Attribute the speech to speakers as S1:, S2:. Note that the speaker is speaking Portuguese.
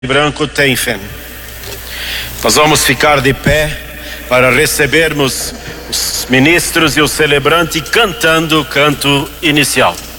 S1: branco Tenfen. Nós vamos ficar de pé para recebermos os ministros e o celebrante cantando o canto inicial.